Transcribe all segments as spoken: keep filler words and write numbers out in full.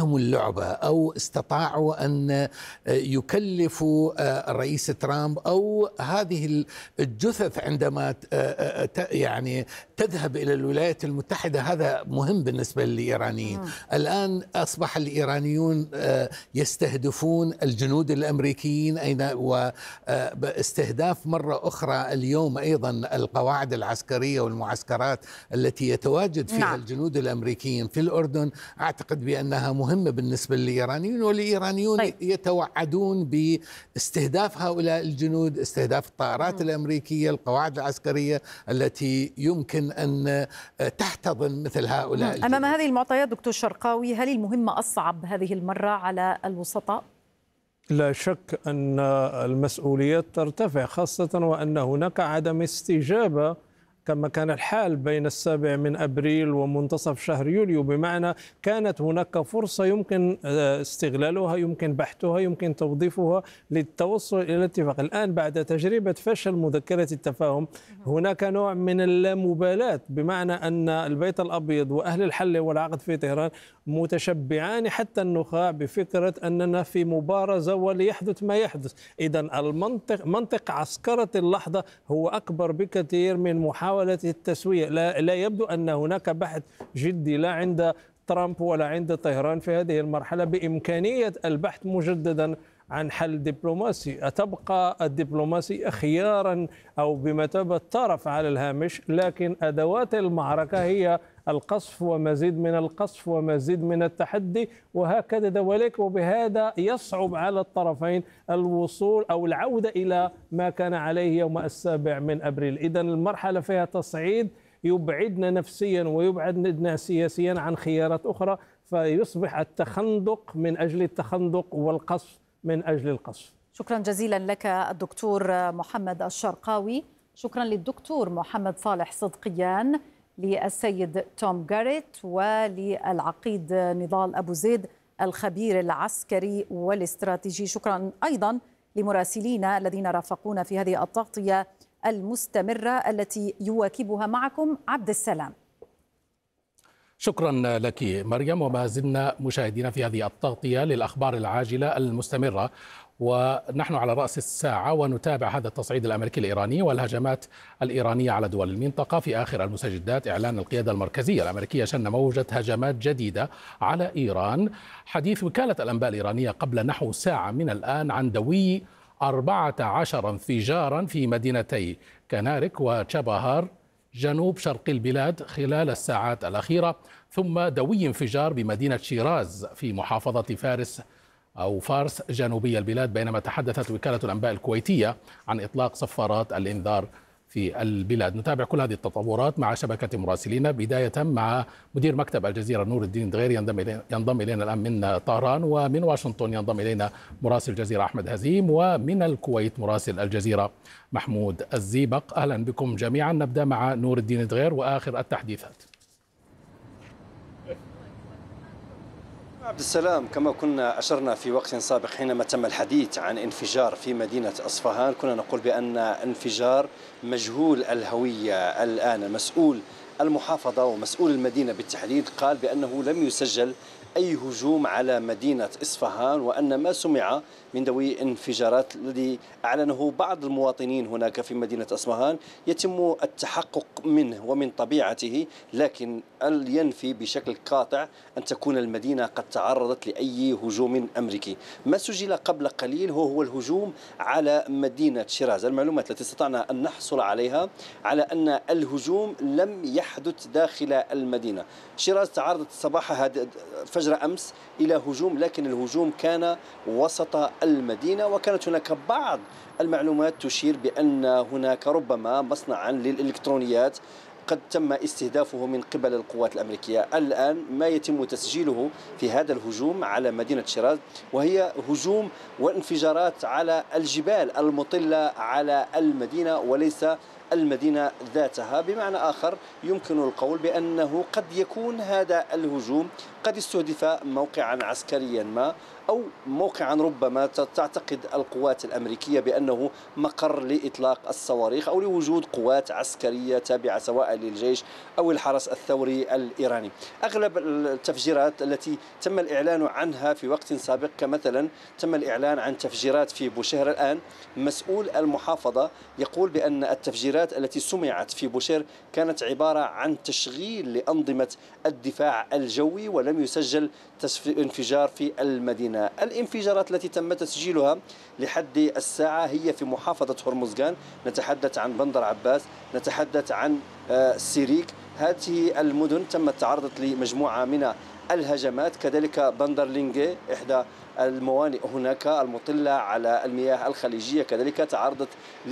فهموا اللعبة أو استطاعوا أن يكلفوا الرئيس ترامب أو هذه الجثث عندما يعني تذهب إلى الولايات المتحدة. هذا مهم بالنسبة للإيرانيين. الآن أصبح الإيرانيون يستهدفون الجنود الأمريكيين أين واستهداف مرة أخرى اليوم أيضا القواعد العسكرية والمعسكرات التي يتواجد فيها نعم. الجنود الأمريكيين في الأردن. أعتقد بأنها مهمة بالنسبة للإيرانيين، والإيرانيون طيب. يتوعدون باستهداف هؤلاء الجنود، استهداف الطائرات م. الأمريكية، القواعد العسكرية التي يمكن أن تحتضن مثل هؤلاء الجنود. أمام هذه المعطيات دكتور شرقاوي، هل المهمة أصعب هذه المرة على الوسطاء؟ لا شك أن المسؤوليات ترتفع، خاصة وأن هناك عدم استجابة كما كان الحال بين السابع من أبريل ومنتصف شهر يوليو، بمعنى كانت هناك فرصة يمكن استغلالها، يمكن بحثها، يمكن توظيفها للتوصل إلى اتفاق. الآن بعد تجربة فشل مذكرة التفاهم هناك نوع من اللامبالاة، بمعنى أن البيت الأبيض وأهل الحل والعقد في طهران متشبعان حتى النخاع بفكرة أننا في مبارزة وليحدث ما يحدث. إذن المنطق منطق عسكرة اللحظة هو أكبر بكثير من محاولة التسوية. لا, لا يبدو أن هناك بحث جدي لا عند ترامب ولا عند طهران في هذه المرحلة بإمكانية البحث مجددا عن حل دبلوماسي. أتبقى الدبلوماسي خيارا أو بمثابة طرف على الهامش، لكن أدوات المعركة هي القصف ومزيد من القصف ومزيد من التحدي وهكذا دواليك، وبهذا يصعب على الطرفين الوصول أو العودة إلى ما كان عليه يوم السابع من أبريل. إذن المرحلة فيها تصعيد يبعدنا نفسيا ويبعدنا سياسيا عن خيارات أخرى، فيصبح التخندق من أجل التخندق والقصف من أجل القصف. شكرا جزيلا لك الدكتور محمد الشرقاوي. شكرا للدكتور محمد صالح صدقيان، للسيد توم جاريت، وللعقيد نضال أبو زيد الخبير العسكري والاستراتيجي. شكرا أيضا لمراسلينا الذين رافقونا في هذه التغطية المستمرة التي يواكبها معكم عبد السلام. شكرا لك مريم، وما زلنا مشاهدين في هذه التغطية للأخبار العاجلة المستمرة، ونحن على رأس الساعة ونتابع هذا التصعيد الأمريكي الإيراني والهجمات الإيرانية على دول المنطقة. في آخر المستجدات إعلان القيادة المركزية الأمريكية شن موجة هجمات جديدة على إيران. حديث وكالة الأنباء الإيرانية قبل نحو ساعة من الآن عن دوي أربعة عشر انفجارا في مدينتي كنارك وتشابهار جنوب شرق البلاد خلال الساعات الأخيرة، ثم دوي انفجار بمدينة شيراز في محافظة فارس أو فارس جنوبي البلاد، بينما تحدثت وكالة الأنباء الكويتية عن إطلاق صفارات الإنذار في البلاد. نتابع كل هذه التطورات مع شبكة مراسلين، بداية مع مدير مكتب الجزيرة نور الدين دغير ينضم ينضم إلينا الآن من طهران، ومن واشنطن ينضم إلينا مراسل الجزيرة أحمد هزيم، ومن الكويت مراسل الجزيرة محمود الزيبق. أهلا بكم جميعا. نبدأ مع نور الدين دغير وآخر التحديثات. عبد السلام، كما كنا أشرنا في وقت سابق حينما تم الحديث عن انفجار في مدينة أصفهان، كنا نقول بأن انفجار مجهول الهوية. الآن مسؤول المحافظة ومسؤول المدينة بالتحديد قال بأنه لم يسجل أي هجوم على مدينة إصفهان، وأن ما سمع من دوي انفجارات الذي أعلنه بعض المواطنين هناك في مدينة أصفهان يتم التحقق منه ومن طبيعته، لكن ينفي بشكل قاطع أن تكون المدينة قد تعرضت لأي هجوم أمريكي. ما سجل قبل قليل هو هو الهجوم على مدينة شيراز. المعلومات التي استطعنا أن نحصل عليها على أن الهجوم لم يحدث داخل المدينة. شيراز تعرضت صباح هذا فجر أمس إلى هجوم، لكن الهجوم كان وسط المدينة، وكانت هناك بعض المعلومات تشير بأن هناك ربما مصنعا للإلكترونيات قد تم استهدافه من قبل القوات الأمريكية. الآن ما يتم تسجيله في هذا الهجوم على مدينة شيراز وهي هجوم وانفجارات على الجبال المطلة على المدينة وليس المدينة ذاتها. بمعنى آخر يمكن القول بأنه قد يكون هذا الهجوم قد استهدف موقعا عسكريا ما أو موقعا ربما تعتقد القوات الأمريكية بأنه مقر لإطلاق الصواريخ أو لوجود قوات عسكرية تابعة سواء للجيش أو الحرس الثوري الإيراني. أغلب التفجيرات التي تم الإعلان عنها في وقت سابق، كمثلا تم الإعلان عن تفجيرات في بوشير، الآن مسؤول المحافظة يقول بأن التفجيرات التي سمعت في بوشير كانت عبارة عن تشغيل لأنظمة الدفاع الجوي ولم يسجل انفجار في المدينة. الانفجارات التي تم تسجيلها لحد الساعة هي في محافظة هرمزغان، نتحدث عن بندر عباس، نتحدث عن سيريك. هذه المدن تم تعرضت لمجموعة من الهجمات، كذلك بندر لينجي إحدى الموانئ هناك المطلة على المياه الخليجية كذلك تعرضت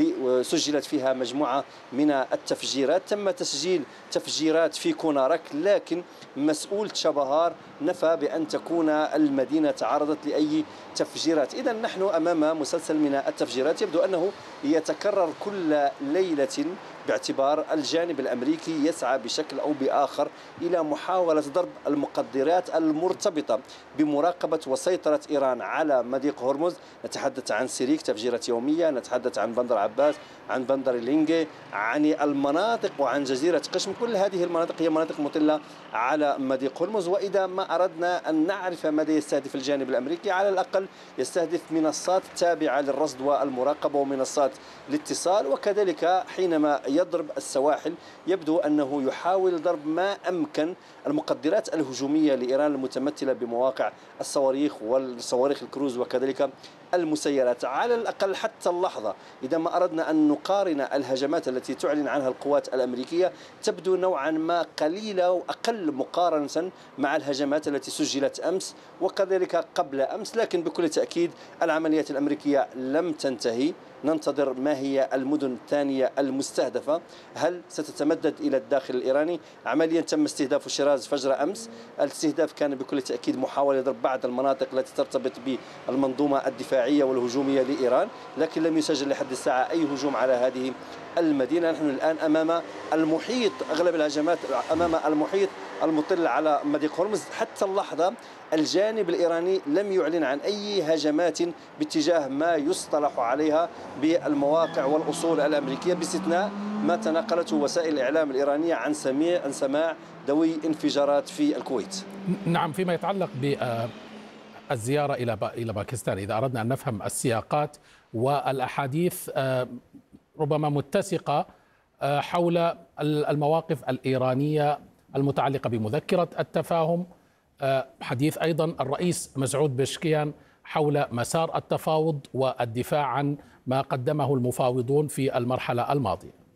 سجلت فيها مجموعة من التفجيرات. تم تسجيل تفجيرات في كونارك، لكن مسؤول تشابهار نفى بأن تكون المدينة تعرضت لأي تفجيرات. إذا نحن أمام مسلسل من التفجيرات يبدو أنه يتكرر كل ليلة، باعتبار الجانب الأمريكي يسعى بشكل أو بآخر إلى محاولة ضرب المقدرات المرتبطة بمراقبة وسيطرة إيران على مضيق هرمز. نتحدث عن سيريك تفجيرات يومية، نتحدث عن بندر عباس، عن بندر لينجي، عن المناطق وعن جزيرة قشم. كل هذه المناطق هي مناطق مطلة على مضيق هرمز. وإذا ما أردنا أن نعرف ماذا يستهدف الجانب الأمريكي، على الأقل يستهدف منصات تابعة للرصد والمراقبة ومنصات الاتصال، وكذلك حينما يضرب السواحل يبدو أنه يحاول ضرب ما أمكن المقدرات الهجومية لإيران المتمثلة بمواقع الصواريخ والصواريخ الكروز وكذلك المسيرات. على الأقل حتى اللحظة إذا ما أردنا أن نقارن الهجمات التي تعلن عنها القوات الأمريكية تبدو نوعا ما قليلة وأقل مقارنة مع الهجمات التي سجلت أمس وكذلك قبل أمس، لكن بكل تأكيد العمليات الأمريكية لم تنتهي. ننتظر ما هي المدن الثانية المستهدفة، هل ستتمدد إلى الداخل الإيراني؟ عمليا تم استهداف شيراز فجر أمس، الاستهداف كان بكل تأكيد محاولة ضرب بعض المناطق التي ترتبط بالمنظومة الدفاعية والهجومية لإيران، لكن لم يسجل لحد الساعة أي هجوم على هذه المدينة. نحن الآن أمام المحيط، أغلب الهجمات أمام المحيط المطل على مضيق هرمز. حتى اللحظة الجانب الإيراني لم يعلن عن أي هجمات باتجاه ما يصطلح عليها بالمواقع والأصول الأمريكية، باستثناء ما تناقلته وسائل الإعلام الإيرانية عن سميع عن سماع دوي انفجارات في الكويت. نعم، فيما يتعلق بالزيارة إلى إلى باكستان، إذا أردنا أن نفهم السياقات والأحاديث ربما متسقة حول المواقف الإيرانية المتعلقة بمذكرة التفاهم، حديث أيضا الرئيس مسعود بشكيان حول مسار التفاوض والدفاع عن ما قدمه المفاوضون في المرحلة الماضية.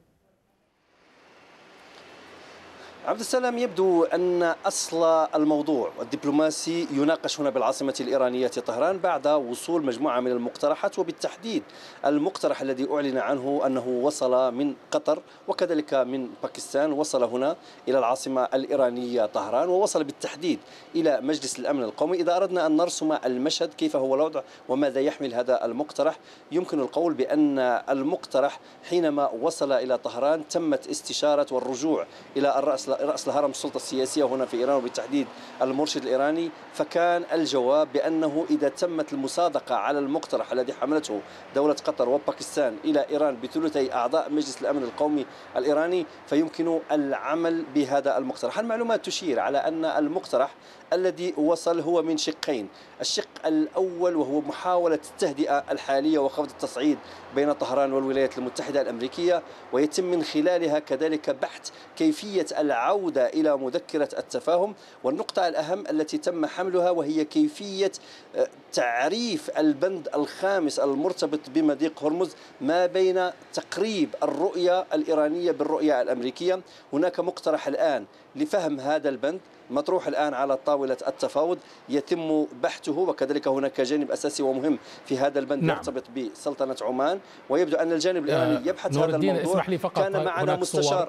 عبد السلام، يبدو أن أصل الموضوع الدبلوماسي يناقش هنا بالعاصمة الإيرانية طهران بعد وصول مجموعة من المقترحات، وبالتحديد المقترح الذي أعلن عنه أنه وصل من قطر وكذلك من باكستان، وصل هنا إلى العاصمة الإيرانية طهران ووصل بالتحديد إلى مجلس الأمن القومي. إذا أردنا أن نرسم المشهد كيف هو الوضع وماذا يحمل هذا المقترح، يمكن القول بأن المقترح حينما وصل إلى طهران تمت استشارة والرجوع إلى الرأس رأس الهرم السلطة السياسية هنا في إيران وبالتحديد المرشد الإيراني، فكان الجواب بأنه إذا تمت المصادقة على المقترح الذي حملته دولة قطر وباكستان إلى إيران بثلثي أعضاء مجلس الأمن القومي الإيراني فيمكن العمل بهذا المقترح. المعلومات تشير على أن المقترح الذي وصل هو من شقين، الشق الأول وهو محاولة التهدئة الحالية وخفض التصعيد بين طهران والولايات المتحدة الأمريكية، ويتم من خلالها كذلك بحث كيفية العودة إلى مذكرة التفاهم، والنقطة الأهم التي تم حملها وهي كيفية تعريف البند الخامس المرتبط بمضيق هرمز ما بين تقريب الرؤية الإيرانية بالرؤية الأمريكية. هناك مقترح الآن لفهم هذا البند مطروح الآن على طاولة التفاوض يتم بحثه، وكذلك هناك جانب أساسي ومهم في هذا البند نعم. يرتبط بسلطنة عمان، ويبدو أن الجانب الإيراني يبحث هذا الموضوع. كان معنا مستشار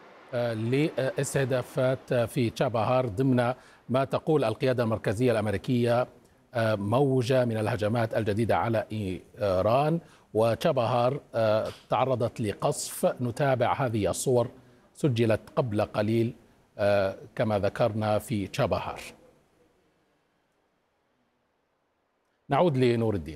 لاستهدافات في تشابهار ضمن ما تقول القيادة المركزية الأمريكية موجة من الهجمات الجديدة على إيران، وتشابهار تعرضت لقصف. نتابع هذه الصور سجلت قبل قليل كما ذكرنا في تشابهار. نعود لنور الدين.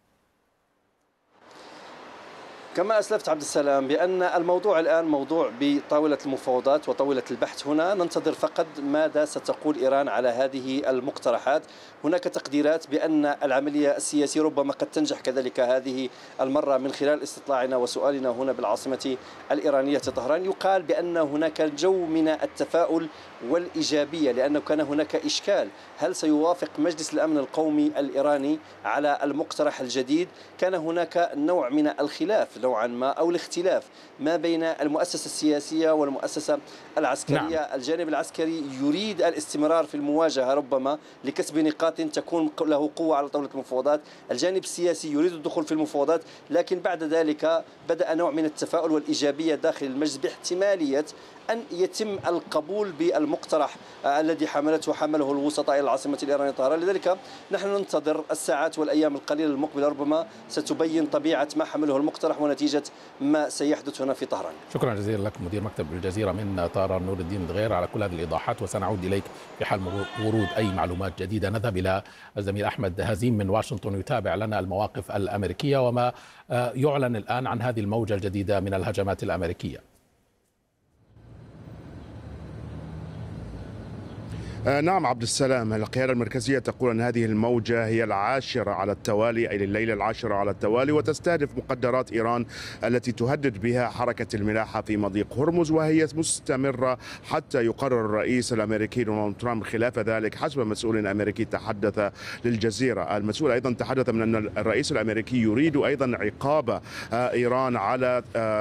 كما أسلفت عبد السلام بأن الموضوع الآن موضوع بطاولة المفاوضات وطاولة البحث. هنا ننتظر فقط ماذا ستقول إيران على هذه المقترحات. هناك تقديرات بأن العملية السياسية ربما قد تنجح كذلك هذه المرة من خلال استطلاعنا وسؤالنا هنا بالعاصمة الإيرانية طهران. يقال بأن هناك جو من التفاؤل والإيجابية، لأنه كان هناك إشكال هل سيوافق مجلس الأمن القومي الإيراني على المقترح الجديد. كان هناك نوع من الخلاف نوعا ما أو الاختلاف ما بين المؤسسة السياسية والمؤسسة العسكرية. نعم. الجانب العسكري يريد الاستمرار في المواجهة ربما لكسب نقاط تكون له قوة على طاولة المفاوضات. الجانب السياسي يريد الدخول في المفاوضات، لكن بعد ذلك بدأ نوع من التفاؤل والإيجابية داخل المجلس باحتمالية أن يتم القبول بالمقترح الذي حملته حمله الوسطاء إلى العاصمة الإيرانية طهران. لذلك نحن ننتظر الساعات والأيام القليلة المقبلة، ربما ستبين طبيعة ما حمله المقترح ونتيجة ما سيحدث هنا في طهران. شكرا جزيلا لك مدير مكتب الجزيرة من طهران نور الدين الدغير على كل هذه الإيضاحات، وسنعود إليك في حال ورود أي معلومات جديدة. نذهب إلى الزميل أحمد هزيم من واشنطن يتابع لنا المواقف الأمريكية وما يعلن الآن عن هذه الموجة الجديدة من الهجمات الأمريكية. نعم عبد السلام، القيادة المركزية تقول أن هذه الموجة هي العاشرة على التوالي، أي الليلة العاشرة على التوالي، وتستهدف مقدرات إيران التي تهدد بها حركة الملاحة في مضيق هرمز، وهي مستمرة حتى يقرر الرئيس الأمريكي دونالد ترامب خلاف ذلك حسب مسؤول أمريكي تحدث للجزيرة. المسؤول أيضا تحدث من أن الرئيس الأمريكي يريد أيضا عقاب إيران على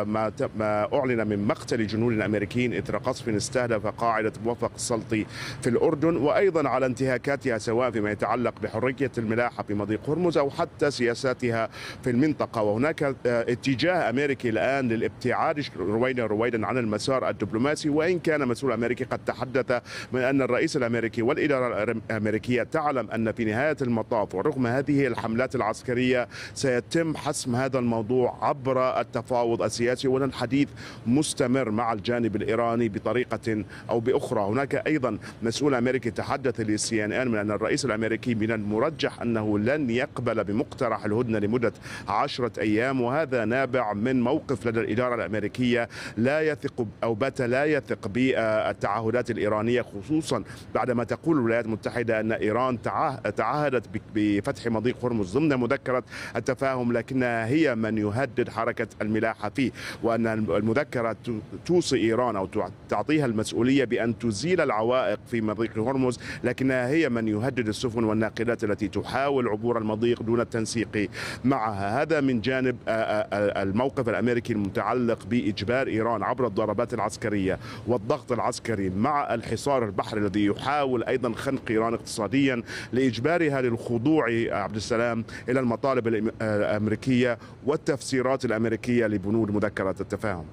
ما أعلن من مقتل جنود أمريكيين إثر قصف استهدف قاعدة موفق السلطي في الأردن، وأيضا على انتهاكاتها سواء فيما يتعلق بحرية الملاحة في مضيق هرمز أو حتى سياساتها في المنطقة. وهناك اتجاه أمريكي الآن للابتعاد رويدا رويدا عن المسار الدبلوماسي، وإن كان مسؤول أمريكي قد تحدث من أن الرئيس الأمريكي والإدارة الأمريكية تعلم أن في نهاية المطاف ورغم هذه الحملات العسكرية سيتم حسم هذا الموضوع عبر التفاوض السياسي، وأن الحديث مستمر مع الجانب الإيراني بطريقة أو بأخرى. هناك أيضا مسؤول أمريكي تحدث للسي إن إن من أن الرئيس الأمريكي من المرجح أنه لن يقبل بمقترح الهدنة لمدة عشرة أيام، وهذا نابع من موقف لدى الإدارة الأمريكية لا يثق أو بات لا يثق بالتعهدات الإيرانية، خصوصا بعدما تقول الولايات المتحدة أن إيران تعهدت بفتح مضيق هرمز ضمن مذكرة التفاهم، لكنها هي من يهدد حركة الملاحة فيه، وأن المذكرة توصي إيران أو تعطيها المسؤولية بأن تزيل العوائق في مضيق هرمز، لكنها هي من يهدد السفن والناقلات التي تحاول عبور المضيق دون التنسيق معها. هذا من جانب الموقف الأمريكي المتعلق بإجبار إيران عبر الضربات العسكرية والضغط العسكري مع الحصار البحري الذي يحاول أيضا خنق إيران اقتصاديا لإجبارها للخضوع عبد السلام إلى المطالب الأمريكية والتفسيرات الأمريكية لبنود مذكرة التفاهم.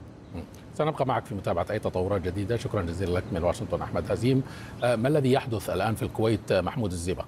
سنبقى معك في متابعة أي تطورات جديدة. شكرا جزيلا لك من واشنطن أحمد هزيم. ما الذي يحدث الآن في الكويت محمود الزيبق؟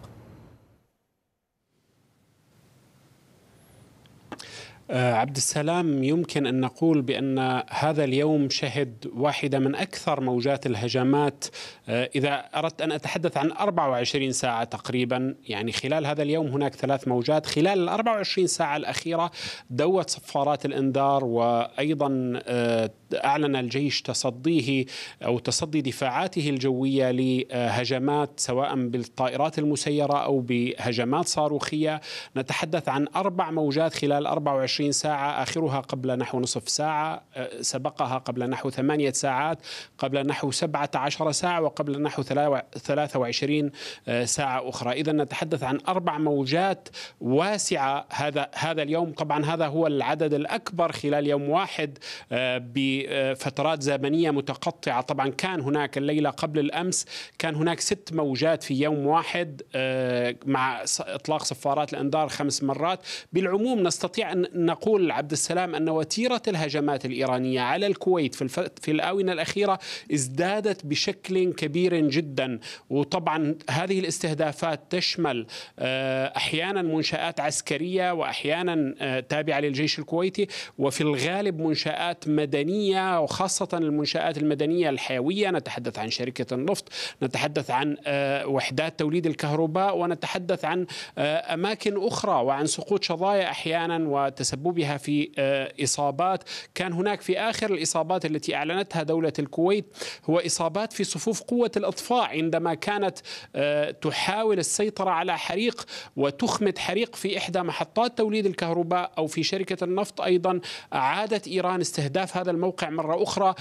عبد السلام، يمكن أن نقول بأن هذا اليوم شهد واحدة من أكثر موجات الهجمات. إذا أردت أن أتحدث عن أربع وعشرين ساعة تقريبا، يعني خلال هذا اليوم هناك ثلاث موجات. خلال ال أربع وعشرين ساعة الأخيرة دوت صفارات الإنذار، وأيضا أعلن الجيش تصديه أو تصدي دفاعاته الجوية لهجمات سواء بالطائرات المسيرة أو بهجمات صاروخية. نتحدث عن أربع موجات خلال أربع وعشرين ساعة، آخرها قبل نحو نصف ساعة، سبقها قبل نحو ثمانية ساعات، قبل نحو سبعة عشر ساعة، وقبل نحو ثلاثة وعشرين ساعة أخرى. إذا نتحدث عن أربع موجات واسعة هذا هذا اليوم. طبعا هذا هو العدد الأكبر خلال يوم واحد بفترات زمنية متقطعة. طبعا كان هناك الليلة قبل الأمس كان هناك ست موجات في يوم واحد مع إطلاق صفارات الإنذار خمس مرات. بالعموم نستطيع أن نقول عبد السلام أن وتيرة الهجمات الإيرانية على الكويت في, الف... في الآونة الأخيرة ازدادت بشكل كبير جدا. وطبعا هذه الاستهدافات تشمل أحيانا منشآت عسكرية وأحيانا تابعة للجيش الكويتي، وفي الغالب منشآت مدنية، وخاصة المنشآت المدنية الحيوية. نتحدث عن شركة النفط، نتحدث عن وحدات توليد الكهرباء، ونتحدث عن أماكن أخرى، وعن سقوط شظايا أحيانا وتسببها في إصابات. كان هناك في آخر الإصابات التي أعلنتها دولة الكويت هو إصابات في صفوف قوة الإطفاء عندما كانت تحاول السيطرة على حريق وتخمد حريق في إحدى محطات توليد الكهرباء أو في شركة النفط. أيضا أعادت إيران استهداف هذا الموقع مرة أخرى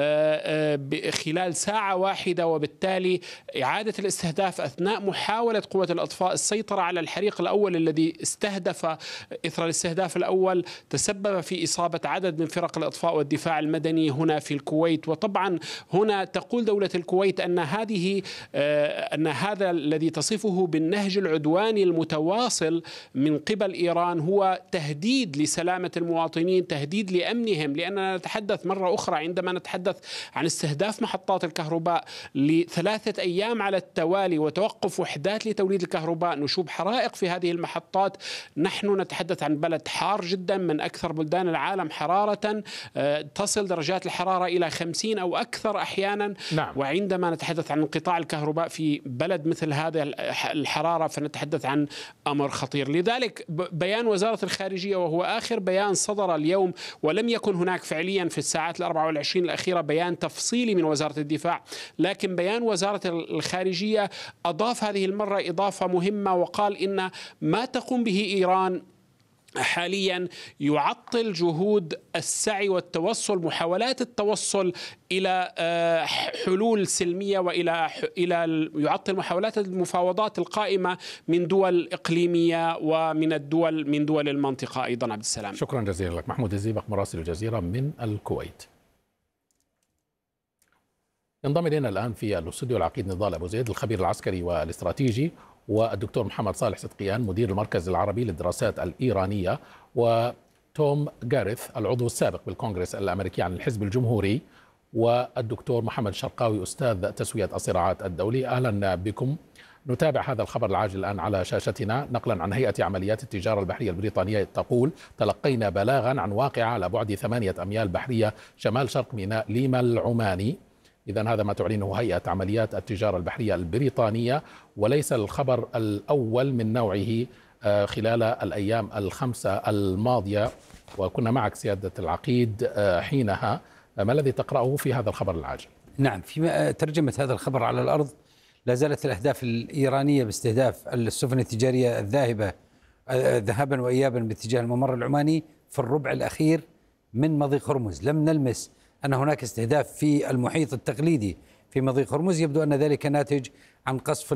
خلال ساعة واحدة، وبالتالي إعادة الاستهداف أثناء محاولة قوة الإطفاء السيطرة على الحريق الأول الذي استهدف إثر الاستهداف الأول تسبب في إصابة عدد من فرق الإطفاء والدفاع المدني هنا في الكويت. وطبعا هنا تقول دولة الكويت أن هذه أن هذا الذي تصفه بالنهج العدواني المتواصل من قبل إيران هو تهديد لسلامة المواطنين، تهديد لأمنهم، لأننا نتحدث مرة أخرى عندما نتحدث عن استهداف محطات الكهرباء لثلاثة أيام على التوالي وتوقف وحدات لتوليد الكهرباء، نشوب حرائق في هذه المحطات. نحن نتحدث عن بلد حار جدا، من أكثر بلدان العالم حرارة، تصل درجات الحرارة إلى خمسين أو أكثر أحيانا. نعم. وعندما نتحدث عن انقطاع الكهرباء في بلد مثل هذا الحرارة فنتحدث عن أمر خطير. لذلك بيان وزارة الخارجية، وهو آخر بيان صدر اليوم، ولم يكن هناك فعليا في الساعات الأربع والعشرين الأخيرة بيان تفصيلي من وزارة الدفاع، لكن بيان وزارة الخارجية أضاف هذه المرة إضافة مهمة وقال إن ما تقوم به إيران حاليا يعطل جهود السعي والتوصل، محاولات التوصل إلى حلول سلمية، وإلى إلى يعطل محاولات المفاوضات القائمة من دول إقليمية ومن الدول من دول المنطقة أيضا. عبد السلام، شكرا جزيلا لك. محمود الزيبق مراسل الجزيرة من الكويت. ينضم إلينا الآن في الاستوديو العقيد نضال أبو زيد الخبير العسكري والاستراتيجي، والدكتور محمد صالح صدقيان مدير المركز العربي للدراسات الإيرانية، وتوم جاريث العضو السابق بالكونغرس الأمريكي عن الحزب الجمهوري، والدكتور محمد الشرقاوي أستاذ تسوية الصراعات الدولي. أهلا بكم. نتابع هذا الخبر العاجل الآن على شاشتنا نقلا عن هيئة عمليات التجارة البحرية البريطانية تقول: تلقينا بلاغا عن واقعة على بعد ثمانية أميال بحرية شمال شرق ميناء ليما العماني. إذن هذا ما تعلنه هيئة عمليات التجارة البحرية البريطانية، وليس الخبر الأول من نوعه خلال الأيام الخمسة الماضية، وكنا معك سيادة العقيد حينها. ما الذي تقرأه في هذا الخبر العاجل؟ نعم، في ترجمة هذا الخبر على الأرض، لا زالت الأهداف الإيرانية باستهداف السفن التجارية الذاهبة ذهابا وإيابا باتجاه الممر العماني في الربع الأخير من مضيق هرمز. لم نلمس أن هناك استهداف في المحيط التقليدي في مضيق هرمز. يبدو أن ذلك ناتج عن قصف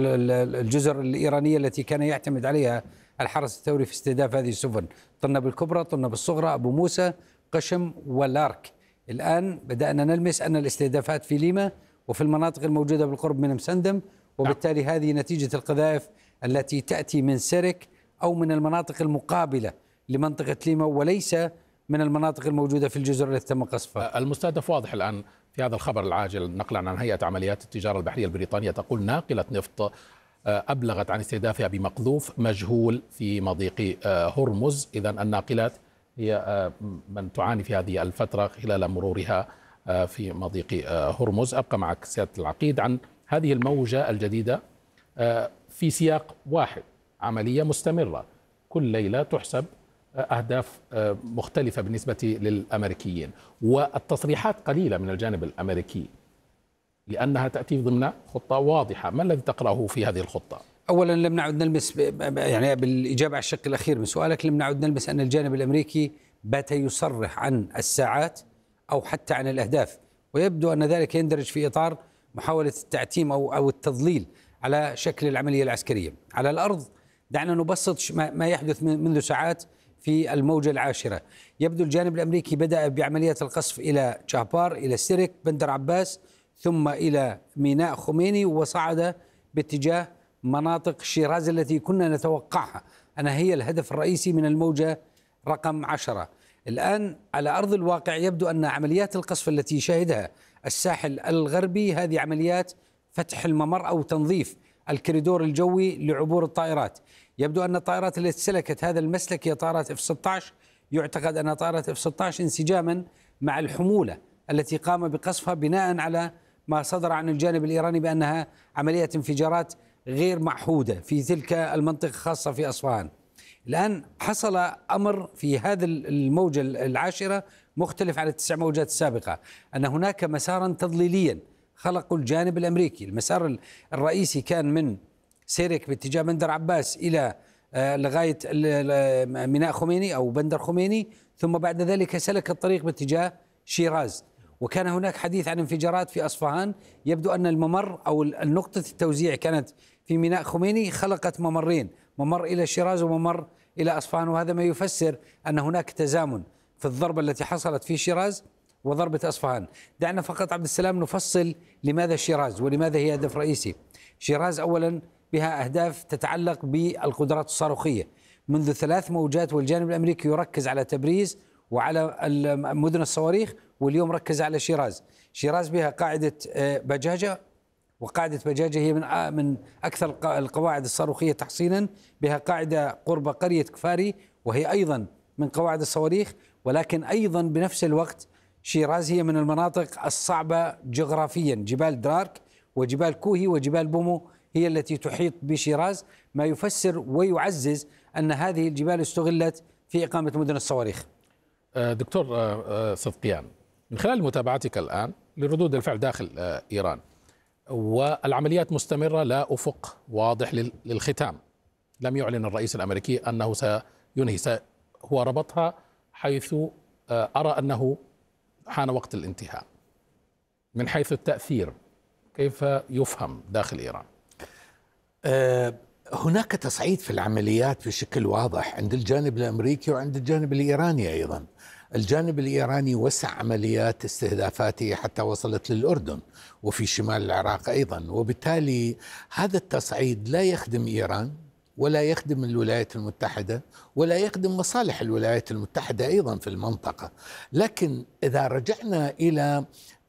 الجزر الإيرانية التي كان يعتمد عليها الحرس الثوري في استهداف هذه السفن: طنب الكبرى، طنب الصغرى، أبو موسى، قشم واللارك. الآن بدأنا نلمس أن الاستهدافات في ليما وفي المناطق الموجودة بالقرب من مسندم، وبالتالي هذه نتيجة القذائف التي تأتي من سيرك أو من المناطق المقابلة لمنطقة ليما، وليس من المناطق الموجودة في الجزر التي تم قصفها. المستهدف واضح الآن في هذا الخبر العاجل نقلا عن هيئة عمليات التجارة البحرية البريطانية تقول: ناقلة نفط أبلغت عن استهدافها بمقذوف مجهول في مضيق هرمز. إذن الناقلات هي من تعاني في هذه الفترة خلال مرورها في مضيق هرمز. أبقى معك سيادة العقيد عن هذه الموجة الجديدة في سياق واحد، عملية مستمرة كل ليلة تحسب أهداف مختلفة بالنسبة للأمريكيين، والتصريحات قليلة من الجانب الأمريكي لأنها تأتي ضمن خطة واضحة. ما الذي تقرأه في هذه الخطة؟ أولا، لم نعد نلمس، يعني بالإجابة على الشق الأخير من سؤالك، لم نعد نلمس أن الجانب الأمريكي بات يصرح عن الساعات أو حتى عن الأهداف، ويبدو أن ذلك يندرج في إطار محاولة التعتيم أو أو التضليل على شكل العملية العسكرية. على الأرض دعنا نبسط ما يحدث منذ ساعات في الموجة العاشرة. يبدو الجانب الأمريكي بدأ بعمليات القصف إلى شهبار، إلى سيرك، بندر عباس، ثم إلى ميناء خميني، وصعد باتجاه مناطق شيراز التي كنا نتوقعها أنها هي الهدف الرئيسي من الموجة رقم عشرة. الآن على أرض الواقع يبدو أن عمليات القصف التي شهدها الساحل الغربي هذه عمليات فتح الممر أو تنظيف الكريدور الجوي لعبور الطائرات. يبدو أن الطائرات التي سلكت هذا المسلك هي طائرات إف ستة عشر، يعتقد أن طائرات إف ستة عشر انسجاما مع الحمولة التي قام بقصفها بناء على ما صدر عن الجانب الإيراني بأنها عملية انفجارات غير معهودة في تلك المنطقة خاصة في أصفهان. الآن حصل أمر في هذا الموجة العاشرة مختلف عن التسع موجات السابقة، أن هناك مسارا تضليليا خلقوا الجانب الأمريكي. المسار الرئيسي كان من سيرك باتجاه بندر عباس إلى لغاية ميناء خميني أو بندر خميني، ثم بعد ذلك سلك الطريق باتجاه شيراز. وكان هناك حديث عن انفجارات في أصفهان. يبدو أن الممر أو النقطة التوزيع كانت في ميناء خميني، خلقت ممرين، ممر إلى شيراز وممر إلى أصفهان، وهذا ما يفسر أن هناك تزامن في الضربة التي حصلت في شيراز وضربة أصفهان. دعنا فقط عبد السلام نفصل لماذا شيراز ولماذا هي هدف رئيسي. شيراز أولا بها أهداف تتعلق بالقدرات الصاروخية منذ ثلاث موجات، والجانب الأمريكي يركز على تبريز وعلى مدن الصواريخ، واليوم ركز على شيراز. شيراز بها قاعدة بجاجة، وقاعدة بجاجة هي من من أكثر القواعد الصاروخية تحصينا، بها قاعدة قرب قرية كفاري وهي أيضا من قواعد الصواريخ. ولكن أيضا بنفس الوقت شيراز هي من المناطق الصعبة جغرافيا، جبال درارك وجبال كوهي وجبال بومو هي التي تحيط بشيراز، ما يفسر ويعزز أن هذه الجبال استغلت في إقامة مدن الصواريخ. دكتور صدقيان، من خلال متابعتك الآن لردود الفعل داخل إيران، والعمليات مستمرة لا أفق واضح للختام، لم يعلن الرئيس الأمريكي أنه سينهي، هو ربطها حيث أرى أنه حان وقت الانتهاء. من حيث التأثير كيف يفهم داخل إيران؟ أه هناك تصعيد في العمليات بشكل واضح عند الجانب الأمريكي وعند الجانب الإيراني أيضا. الجانب الإيراني وسع عمليات استهدافاته حتى وصلت للأردن وفي شمال العراق أيضا، وبالتالي هذا التصعيد لا يخدم إيران ولا يخدم الولايات المتحدة ولا يخدم مصالح الولايات المتحدة أيضا في المنطقة. لكن إذا رجعنا إلى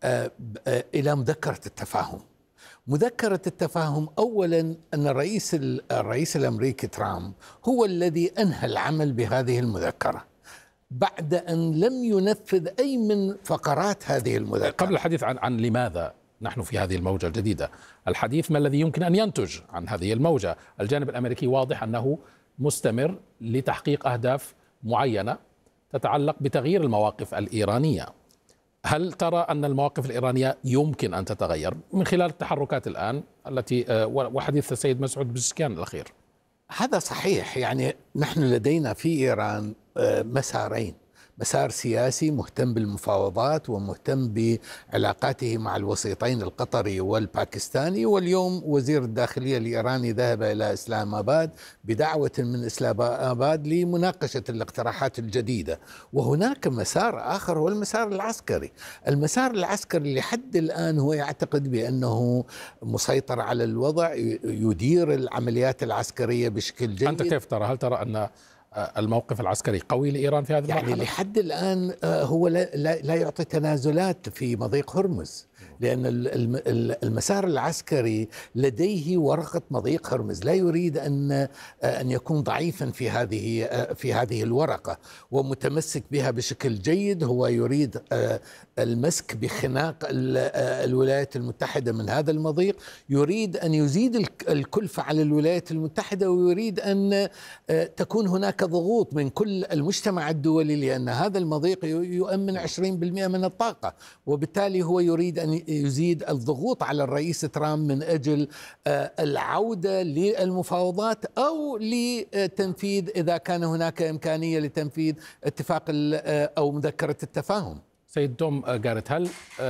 إلى مذكرة التفاهم، مذكرة التفاهم أولا أن الرئيس الرئيس الأمريكي ترامب هو الذي أنهى العمل بهذه المذكرة بعد أن لم ينفذ أي من فقرات هذه المذكرة. قبل الحديث عن عن لماذا نحن في هذه الموجة الجديدة، الحديث ما الذي يمكن أن ينتج عن هذه الموجة. الجانب الأمريكي واضح أنه مستمر لتحقيق أهداف معينة تتعلق بتغيير المواقف الإيرانية. هل ترى أن المواقف الإيرانية يمكن أن تتغير من خلال التحركات الآن التي وحديث السيد مسعود بزشكيان الأخير؟ هذا صحيح. يعني نحن لدينا في إيران مسارين، مسار سياسي مهتم بالمفاوضات ومهتم بعلاقاته مع الوسيطين القطري والباكستاني، واليوم وزير الداخلية الإيراني ذهب إلى إسلام آباد بدعوة من إسلام آباد لمناقشة الاقتراحات الجديدة. وهناك مسار آخر هو المسار العسكري. المسار العسكري لحد الآن هو يعتقد بأنه مسيطر على الوضع، يدير العمليات العسكرية بشكل جيد. أنت كيف ترى؟ هل ترى أن الموقف العسكري قوي لإيران في هذه المرحلة؟ يعني لحد الآن هو لا, لا يعطي تنازلات في مضيق هرمز، لأن المسار العسكري لديه ورقة مضيق هرمز، لا يريد أن أن يكون ضعيفا في هذه في هذه الورقة ومتمسك بها بشكل جيد. هو يريد المسك بخناق الولايات المتحدة من هذا المضيق، يريد أن يزيد الكلفة على الولايات المتحدة، ويريد أن تكون هناك ضغوط من كل المجتمع الدولي، لأن هذا المضيق يؤمن عشرين بالمئة من الطاقة، وبالتالي هو يريد أن يزيد الضغوط على الرئيس ترامب من أجل العودة للمفاوضات أو لتنفيذ إذا كان هناك إمكانية لتنفيذ اتفاق أو مذكرة التفاهم. سيد توم جاريت، هل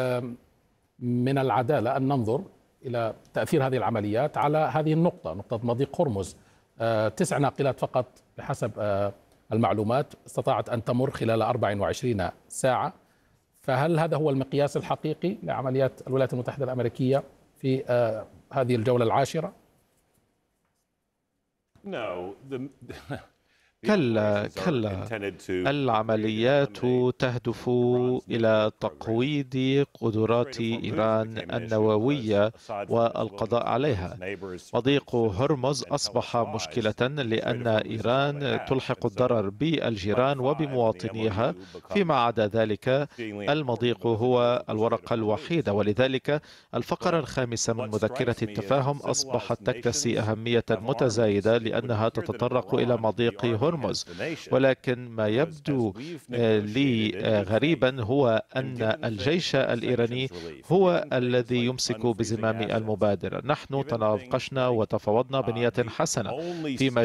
من العدالة أن ننظر إلى تأثير هذه العمليات على هذه النقطة، نقطة مضيق هرمز؟ تسع ناقلات فقط بحسب المعلومات استطاعت أن تمر خلال أربع وعشرين ساعة، فهل هذا هو المقياس الحقيقي لعمليات الولايات المتحدة الأمريكية في هذه الجولة العاشرة؟ No, the كلا كلا العمليات تهدف إلى تقويض قدرات إيران النووية والقضاء عليها. مضيق هرمز أصبح مشكلة لأن إيران تلحق الضرر بالجيران وبمواطنيها، فيما عدا ذلك المضيق هو الورقة الوحيدة، ولذلك الفقرة الخامسة من مذكرة التفاهم أصبحت تكتسي أهمية متزايدة لأنها تتطرق إلى مضيق هرمز. ولكن ما يبدو لي غريبا هو أن الجيش الإيراني هو الذي يمسك بزمام المبادرة. نحن تناقشنا وتفاوضنا بنية حسنة فيما